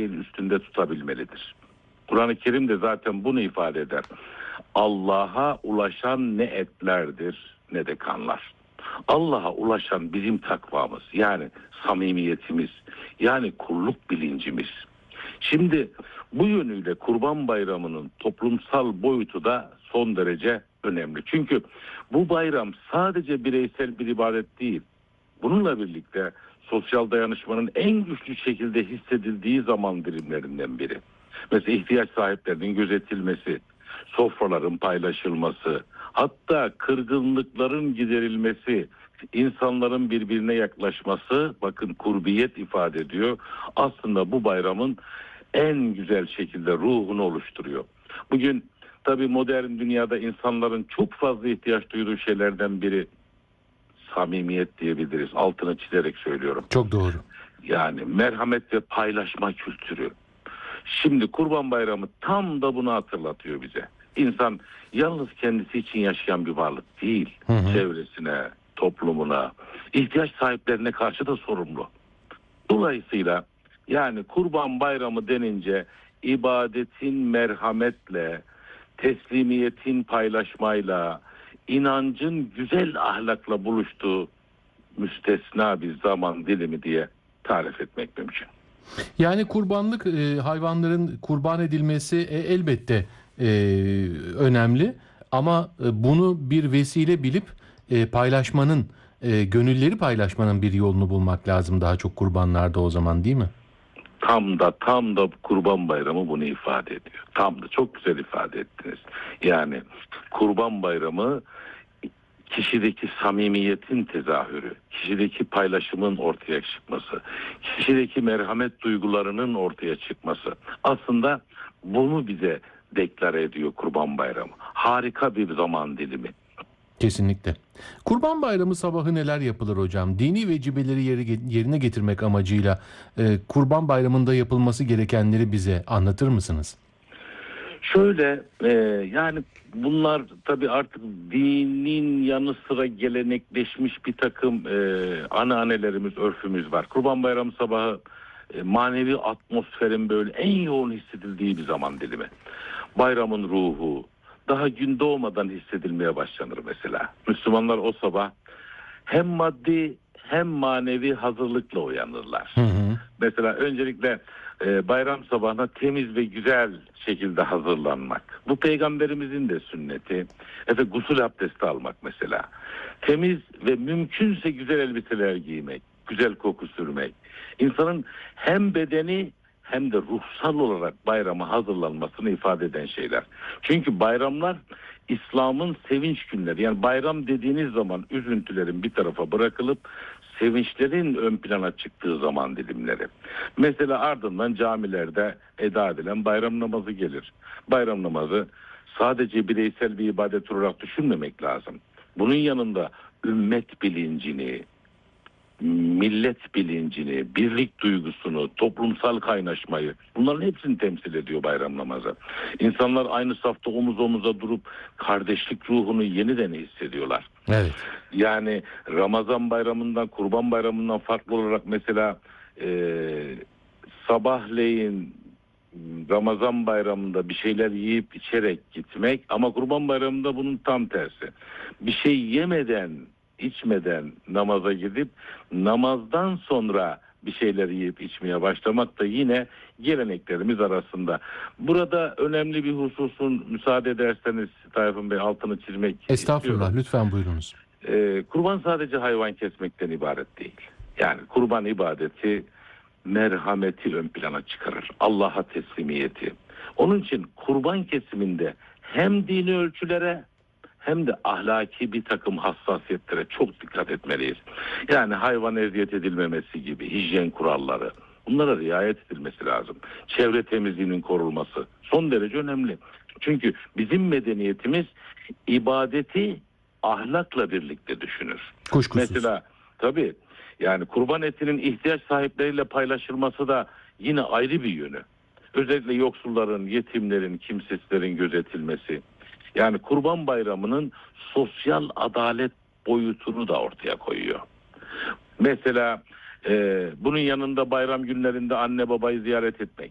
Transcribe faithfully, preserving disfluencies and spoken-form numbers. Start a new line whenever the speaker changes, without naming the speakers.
şeyin üstünde tutabilmelidir. Kur'an-ı Kerim de zaten bunu ifade eder. Allah'a ulaşan ne etlerdir ne de kanlar. Allah'a ulaşan bizim takvamız, yani samimiyetimiz, yani kulluk bilincimiz. Şimdi bu yönüyle Kurban Bayramı'nın toplumsal boyutu da son derece önemli. Çünkü bu bayram sadece bireysel bir ibadet değil. Bununla birlikte sosyal dayanışmanın en güçlü şekilde hissedildiği zaman dilimlerinden biri. Mesela ihtiyaç sahiplerinin gözetilmesi, sofraların paylaşılması, hatta kırgınlıkların giderilmesi, insanların birbirine yaklaşması, bakın kurbiyet ifade ediyor. Aslında bu bayramın en güzel şekilde ruhunu oluşturuyor. Bugün tabii modern dünyada insanların çok fazla ihtiyaç duyduğu şeylerden biri samimiyet diyebiliriz. Altını çizerek söylüyorum.
Çok doğru.
Yani merhamet ve paylaşma kültürü. Şimdi Kurban Bayramı tam da bunu hatırlatıyor bize. İnsan yalnız kendisi için yaşayan bir varlık değil.
Hı hı.
Çevresine, toplumuna, ihtiyaç sahiplerine karşı da sorumlu. Dolayısıyla yani Kurban Bayramı denince ibadetin merhametle, teslimiyetin paylaşmayla, inancın güzel ahlakla buluştuğu müstesna bir zaman dilimi diye tarif etmek mümkün.
Yani kurbanlık e, hayvanların kurban edilmesi e, elbette e, önemli ama e, bunu bir vesile bilip e, paylaşmanın, e, gönülleri paylaşmanın bir yolunu bulmak lazım daha çok kurbanlarda o zaman, değil mi?
Tam da tam da Kurban Bayramı bunu ifade ediyor. Tam da çok güzel ifade ettiniz. Yani Kurban Bayramı kişideki samimiyetin tezahürü, kişideki paylaşımın ortaya çıkması, kişideki merhamet duygularının ortaya çıkması. Aslında bunu bize deklare ediyor Kurban Bayramı. Harika bir zaman dilimi.
Kesinlikle. Kurban Bayramı sabahı neler yapılır hocam? Dini vecibeleri yeri, yerine getirmek amacıyla e, Kurban Bayramı'nda yapılması gerekenleri bize anlatır mısınız?
Şöyle e, yani bunlar tabii artık dinin yanı sıra gelenekleşmiş bir takım e, ananelerimiz, örfümüz var. Kurban Bayramı sabahı e, manevi atmosferin böyle en yoğun hissedildiği bir zaman dilimi. Bayramın ruhu daha gün doğmadan hissedilmeye başlanır mesela. Müslümanlar o sabah hem maddi hem manevi hazırlıkla uyanırlar.
Hı hı.
Mesela öncelikle e, bayram sabahına temiz ve güzel şekilde hazırlanmak. Bu peygamberimizin de sünneti. Efe gusül abdesti almak mesela. Temiz ve mümkünse güzel elbiseler giymek, güzel koku sürmek. İnsanın hem bedeni hem de ruhsal olarak bayrama hazırlanmasını ifade eden şeyler. Çünkü bayramlar İslam'ın sevinç günleri. Yani bayram dediğiniz zaman üzüntülerin bir tarafa bırakılıp sevinçlerin ön plana çıktığı zaman dilimleri. Mesela ardından camilerde eda edilen bayram namazı gelir. Bayram namazı sadece bireysel bir ibadet olarak düşünmemek lazım. Bunun yanında ümmet bilincini, millet bilincini, birlik duygusunu, toplumsal kaynaşmayı, bunların hepsini temsil ediyor bayram namazı. İnsanlar aynı safta omuz omuza durup kardeşlik ruhunu yeniden hissediyorlar.
Evet.
Yani Ramazan bayramından, Kurban bayramından farklı olarak mesela e, sabahleyin Ramazan bayramında bir şeyler yiyip içerek gitmek, ama Kurban bayramında bunun tam tersi. Bir şey yemeden, içmeden namaza gidip namazdan sonra bir şeyler yiyip içmeye başlamak da yine geleneklerimiz arasında. Burada önemli bir hususun, müsaade ederseniz Tayfun Bey, altını çizmek
Estağfurullah,
istiyorum.
lütfen buyurunuz.
Ee, kurban sadece hayvan kesmekten ibaret değil. Yani kurban ibadeti merhameti ön plana çıkarır. Allah'a teslimiyeti. Onun için kurban kesiminde hem dini ölçülere hem de ahlaki bir takım hassasiyetlere çok dikkat etmeliyiz. Yani hayvan eziyet edilmemesi gibi hijyen kuralları, bunlara riayet edilmesi lazım. Çevre temizliğinin korunması son derece önemli. Çünkü bizim medeniyetimiz ibadeti ahlakla birlikte düşünür.
Kuşkusuz.
Mesela tabii yani kurban etinin ihtiyaç sahipleriyle paylaşılması da yine ayrı bir yönü. Özellikle yoksulların, yetimlerin, kimsesizlerin gözetilmesi. Yani Kurban Bayramı'nın sosyal adalet boyutunu da ortaya koyuyor. Mesela e, bunun yanında bayram günlerinde anne babayı ziyaret etmek,